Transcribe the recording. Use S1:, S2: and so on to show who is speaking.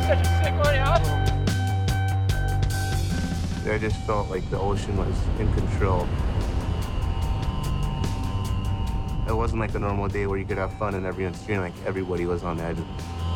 S1: such a sick one, yeah?
S2: I just felt like the ocean was in control. It wasn't like a normal day where you could have fun and everyone's cheering, like everybody was on edge.